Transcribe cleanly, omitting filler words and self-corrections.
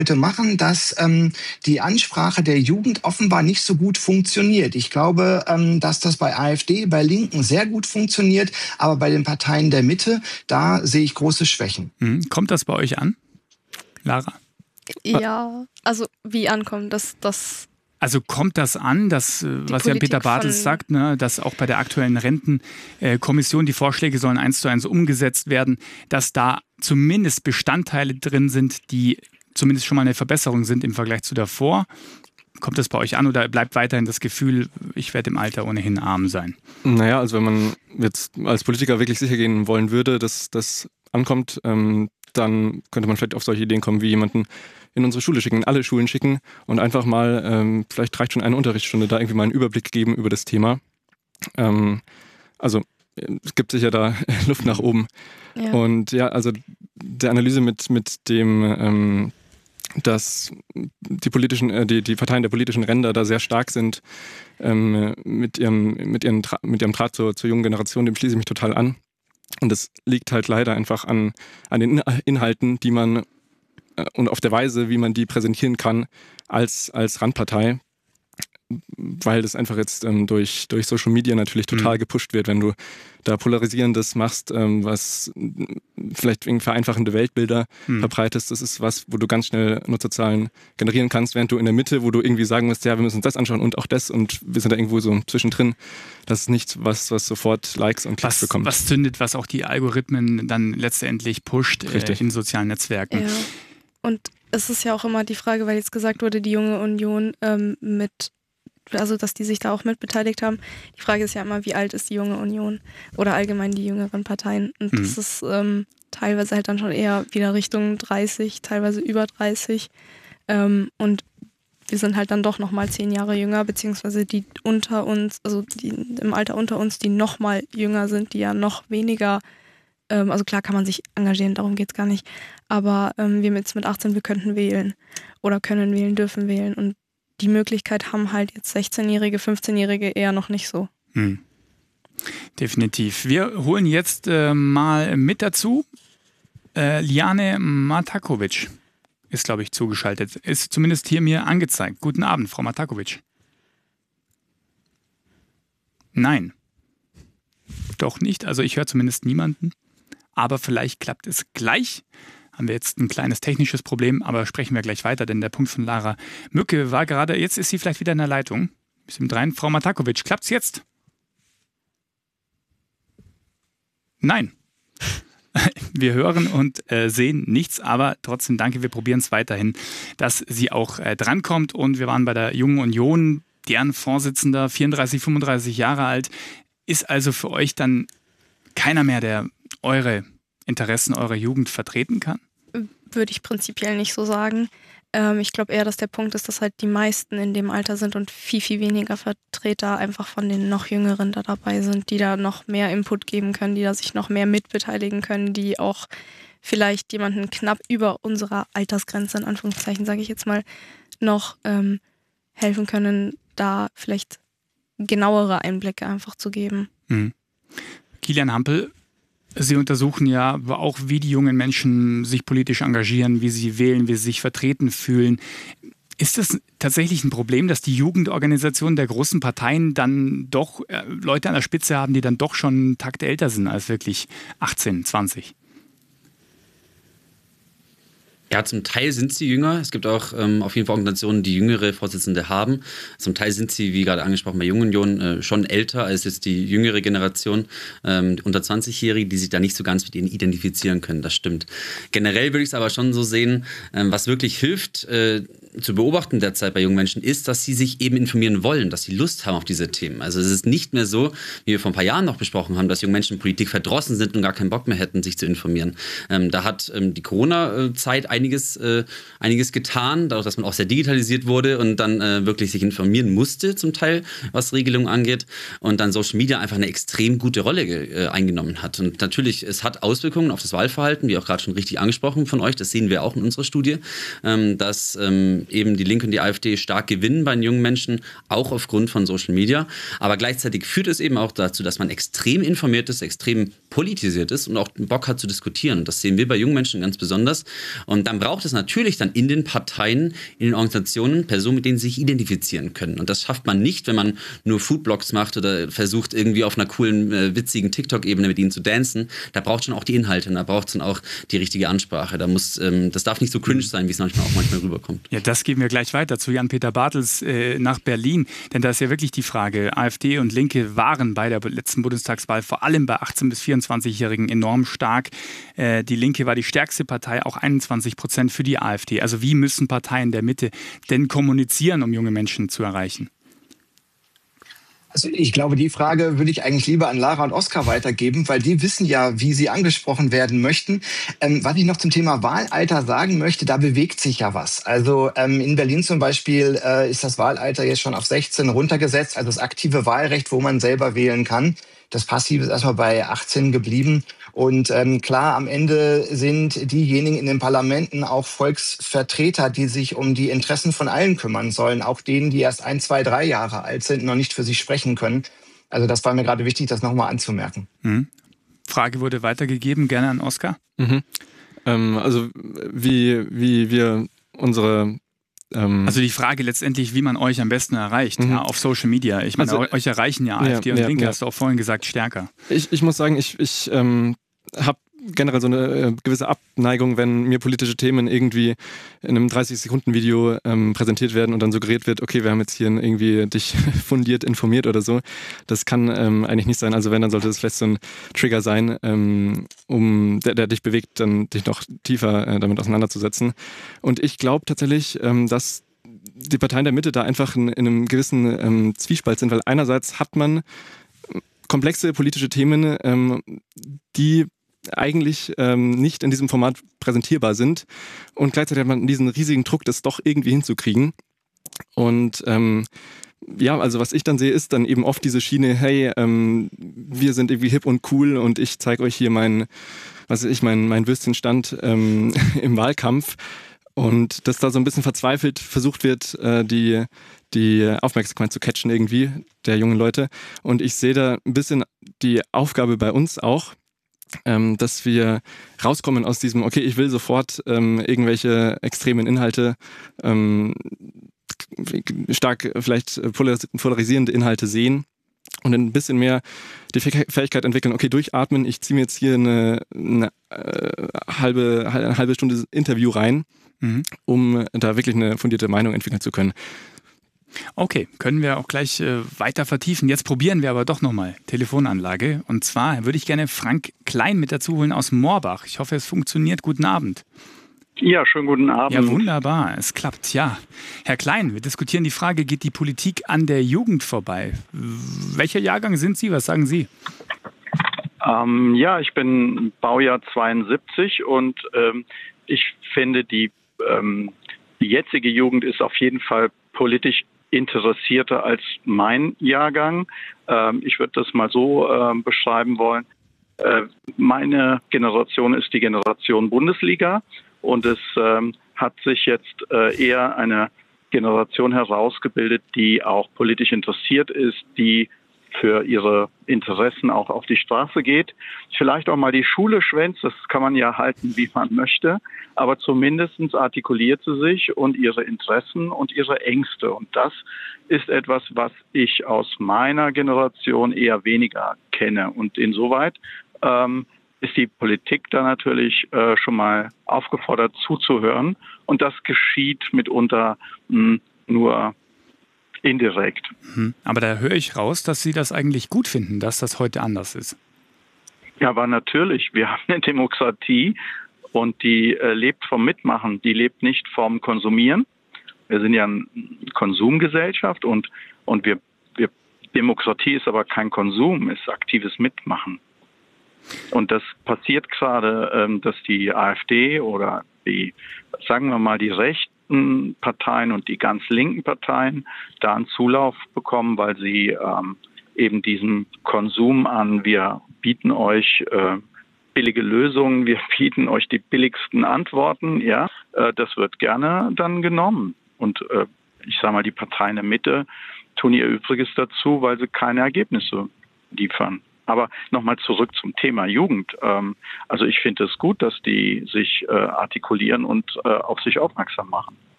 heute machen, dass die Ansprache der Jugend offenbar nicht so gut funktioniert. Ich glaube, dass das bei AfD, bei Linken sehr gut funktioniert, aber bei den Parteien der Mitte, da sehe ich große Schwächen. Kommt das bei euch an, Lara? Ja, also wie ankommt, Also kommt das an, dass, was ja Peter Bartels sagt, ne, dass auch bei der aktuellen Rentenkommission die Vorschläge sollen 1:1 umgesetzt werden, dass da zumindest Bestandteile drin sind, die zumindest schon mal eine Verbesserung sind im Vergleich zu davor? Kommt das bei euch an oder bleibt weiterhin das Gefühl, ich werde im Alter ohnehin arm sein? Naja, also wenn man jetzt als Politiker wirklich sicher gehen wollen würde, dass das ankommt, dann könnte man vielleicht auf solche Ideen kommen, wie jemanden in unsere Schule schicken, in alle Schulen schicken und einfach mal, vielleicht reicht schon eine Unterrichtsstunde, da irgendwie mal einen Überblick geben über das Thema. Also es gibt sicher da Luft nach oben. Ja. Und ja, also der Analyse mit dem, dass die Parteien der politischen Ränder da sehr stark sind mit ihrem Draht zur jungen Generation, dem schließe ich mich total an. Und das liegt halt leider einfach an den Inhalten, die man und auf der Weise, wie man die präsentieren kann als Randpartei, weil das einfach jetzt durch Social Media natürlich total gepusht wird, wenn du da Polarisierendes machst, was vielleicht wegen vereinfachende Weltbilder verbreitest. Das ist was, wo du ganz schnell Nutzerzahlen generieren kannst, während du in der Mitte, wo du irgendwie sagen musst, ja, wir müssen uns das anschauen und auch das und wir sind da irgendwo so zwischendrin. Das ist nichts, was sofort Likes und Klicks bekommt. Was zündet, was auch die Algorithmen dann letztendlich pusht in sozialen Netzwerken. Ja. Und es ist ja auch immer die Frage, weil jetzt gesagt wurde, die Junge Union also dass die sich da auch mitbeteiligt haben. Die Frage ist ja immer, wie alt ist die Junge Union oder allgemein die jüngeren Parteien. Und das ist teilweise halt dann schon eher wieder Richtung 30, teilweise über 30. Und wir sind halt dann doch nochmal 10 Jahre jünger, beziehungsweise die unter uns, also die im Alter unter uns, die nochmal jünger sind, die ja noch weniger, also klar kann man sich engagieren, darum geht es gar nicht. Aber wir jetzt mit 18, wir könnten wählen oder können wählen, dürfen wählen. Und die Möglichkeit haben halt jetzt 16-Jährige, 15-Jährige eher noch nicht so. Definitiv. Wir holen jetzt mal mit dazu. Liane Matakovic ist, glaube ich, zugeschaltet. Ist zumindest hier mir angezeigt. Guten Abend, Frau Matakovic. Nein. Doch nicht. Also ich höre zumindest niemanden. Aber vielleicht klappt es gleich. Haben wir jetzt ein kleines technisches Problem, aber sprechen wir gleich weiter, denn der Punkt von Lara Mücke war gerade, jetzt ist sie vielleicht wieder in der Leitung. Bis im 3. Frau Matakovic, klappt's jetzt? Nein. Wir hören und sehen nichts, aber trotzdem danke, wir probieren es weiterhin, dass sie auch drankommt. Und wir waren bei der Jungen Union, deren Vorsitzender, 34, 35 Jahre alt, ist also für euch dann keiner mehr, der eure Interessen eurer Jugend vertreten kann? Würde ich prinzipiell nicht so sagen. Ich glaube eher, dass der Punkt ist, dass halt die meisten in dem Alter sind und viel, viel weniger Vertreter einfach von den noch Jüngeren da dabei sind, die da noch mehr Input geben können, die da sich noch mehr mitbeteiligen können, die auch vielleicht jemanden knapp über unserer Altersgrenze, in Anführungszeichen sage ich jetzt mal, noch helfen können, da vielleicht genauere Einblicke einfach zu geben. Kilian Hampel, Sie untersuchen ja auch, wie die jungen Menschen sich politisch engagieren, wie sie wählen, wie sie sich vertreten fühlen. Ist es tatsächlich ein Problem, dass die Jugendorganisationen der großen Parteien dann doch Leute an der Spitze haben, die dann doch schon einen Takt älter sind als wirklich 18, 20? Ja, zum Teil sind sie jünger. Es gibt auch auf jeden Fall Organisationen, die jüngere Vorsitzende haben. Zum Teil sind sie, wie gerade angesprochen, bei Jungen Union schon älter als jetzt die jüngere Generation, unter 20-Jährige, die sich da nicht so ganz mit ihnen identifizieren können. Das stimmt. Generell würde ich es aber schon so sehen, was wirklich hilft, zu beobachten derzeit bei jungen Menschen, ist, dass sie sich eben informieren wollen, dass sie Lust haben auf diese Themen. Also es ist nicht mehr so, wie wir vor ein paar Jahren noch besprochen haben, dass junge Menschen in Politik verdrossen sind und gar keinen Bock mehr hätten, sich zu informieren. Da hat die Corona-Zeit einiges getan, dadurch, dass man auch sehr digitalisiert wurde und dann wirklich sich informieren musste, zum Teil, was Regelungen angeht. Und dann Social Media einfach eine extrem gute Rolle eingenommen hat. Und natürlich, es hat Auswirkungen auf das Wahlverhalten, wie auch gerade schon richtig angesprochen von euch. Das sehen wir auch in unserer Studie, dass eben die Linke und die AfD stark gewinnen bei den jungen Menschen, auch aufgrund von Social Media. Aber gleichzeitig führt es eben auch dazu, dass man extrem informiert ist, extrem politisiert ist und auch Bock hat zu diskutieren. Und das sehen wir bei jungen Menschen ganz besonders. Und dann braucht es natürlich dann in den Parteien, in den Organisationen Personen, mit denen sie sich identifizieren können. Und das schafft man nicht, wenn man nur Foodblogs macht oder versucht, irgendwie auf einer coolen, witzigen TikTok-Ebene mit ihnen zu dancen. Da braucht es schon auch die Inhalte und da braucht es dann auch die richtige Ansprache. Das darf nicht so cringe sein, wie es manchmal rüberkommt. Ja, das geben wir gleich weiter zu Jan-Peter Bartels nach Berlin. Denn da ist ja wirklich die Frage, AfD und Linke waren bei der letzten Bundestagswahl vor allem bei 18- bis 24-Jährigen enorm stark. Die Linke war die stärkste Partei, auch 21% für die AfD. Also wie müssen Parteien der Mitte denn kommunizieren, um junge Menschen zu erreichen? Also ich glaube, die Frage würde ich eigentlich lieber an Lara und Oskar weitergeben, weil die wissen ja, wie sie angesprochen werden möchten. Was ich noch zum Thema Wahlalter sagen möchte, da bewegt sich ja was. Also in Berlin zum Beispiel ist das Wahlalter jetzt schon auf 16 runtergesetzt, also das aktive Wahlrecht, wo man selber wählen kann. Das Passive ist erstmal bei 18 geblieben. Und klar, am Ende sind diejenigen in den Parlamenten auch Volksvertreter, die sich um die Interessen von allen kümmern sollen. Auch denen, die erst 1, 2, 3 Jahre alt sind und noch nicht für sich sprechen können. Also das war mir gerade wichtig, das nochmal anzumerken. Frage wurde weitergegeben, gerne an Oskar. Also wie wir unsere... Also die Frage letztendlich, wie man euch am besten erreicht, ja, auf Social Media. Ich meine, euch erreichen ja AfD und Linke, hast du auch vorhin gesagt, stärker. Ich muss sagen, ich habe generell so eine gewisse Abneigung, wenn mir politische Themen irgendwie in einem 30-Sekunden-Video präsentiert werden und dann suggeriert wird, okay, wir haben jetzt hier irgendwie dich fundiert informiert oder so. Das kann eigentlich nicht sein. Also wenn, dann sollte das vielleicht so ein Trigger sein, der dich bewegt, dann dich noch tiefer damit auseinanderzusetzen. Und ich glaube tatsächlich, dass die Parteien der Mitte da einfach in einem gewissen Zwiespalt sind, weil einerseits hat man komplexe politische Themen, die eigentlich nicht in diesem Format präsentierbar sind und gleichzeitig hat man diesen riesigen Druck, das doch irgendwie hinzukriegen. Und also was ich dann sehe, ist dann eben oft diese Schiene, hey, wir sind irgendwie hip und cool und ich zeige euch hier mein Würstchenstand im Wahlkampf. Und dass da so ein bisschen verzweifelt versucht wird, die Aufmerksamkeit zu catchen irgendwie der jungen Leute. Und ich sehe da ein bisschen die Aufgabe bei uns auch, dass wir rauskommen aus diesem, okay, ich will sofort irgendwelche extremen Inhalte, stark vielleicht polarisierende Inhalte sehen und ein bisschen mehr die Fähigkeit entwickeln, okay, durchatmen, ich ziehe mir jetzt hier eine halbe Stunde Interview rein, um da wirklich eine fundierte Meinung entwickeln zu können. Okay, können wir auch gleich weiter vertiefen. Jetzt probieren wir aber doch nochmal Telefonanlage. Und zwar würde ich gerne Frank Klein mit dazu holen aus Moorbach. Ich hoffe, es funktioniert. Guten Abend. Ja, schönen guten Abend. Ja, wunderbar. Es klappt, ja. Herr Klein, wir diskutieren die Frage, geht die Politik an der Jugend vorbei? Welcher Jahrgang sind Sie? Was sagen Sie? Ich bin Baujahr 72 und ich finde, die jetzige Jugend ist auf jeden Fall politisch interessierter als mein Jahrgang. Ich würde das mal so beschreiben wollen. Meine Generation ist die Generation Bundesliga und es hat sich jetzt eher eine Generation herausgebildet, die auch politisch interessiert ist, die für ihre Interessen auch auf die Straße geht. Vielleicht auch mal die Schule schwänzt, das kann man ja halten, wie man möchte, aber zumindest artikuliert sie sich und ihre Interessen und ihre Ängste. Und das ist etwas, was ich aus meiner Generation eher weniger kenne. Und insoweit ist die Politik da natürlich schon mal aufgefordert zuzuhören. Und das geschieht mitunter nur indirekt. Aber da höre ich raus, dass Sie das eigentlich gut finden, dass das heute anders ist. Ja, aber natürlich. Wir haben eine Demokratie und die lebt vom Mitmachen. Die lebt nicht vom Konsumieren. Wir sind ja eine Konsumgesellschaft und Demokratie ist aber kein Konsum, ist aktives Mitmachen. Und das passiert gerade, dass die AfD oder die, sagen wir mal, die Rechten Parteien und die ganz linken Parteien da einen Zulauf bekommen, weil sie eben diesen Konsum an, wir bieten euch billige Lösungen, wir bieten euch die billigsten Antworten, ja, das wird gerne dann genommen. Und ich sage mal, die Parteien der Mitte tun ihr Übriges dazu, weil sie keine Ergebnisse liefern. Aber nochmal zurück zum Thema Jugend. Also ich finde es gut, dass die sich artikulieren und auf sich aufmerksam machen.